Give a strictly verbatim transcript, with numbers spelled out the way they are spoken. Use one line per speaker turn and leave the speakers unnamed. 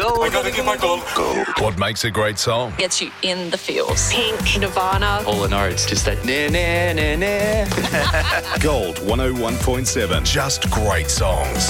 gold.
I gotta get my gold.
Gold. What makes a great song?
Gets you in the feels.
Pink, Nirvana.
All the notes, just that na na na na.
Gold one oh one point seven. Just great songs.